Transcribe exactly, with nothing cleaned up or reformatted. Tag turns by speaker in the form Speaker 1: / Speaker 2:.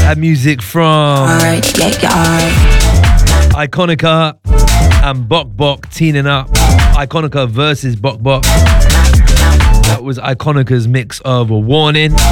Speaker 1: That music from Iconica and Bok Bok teaming up. Iconica versus Bok Bok. That was Iconica's mix of a Warning.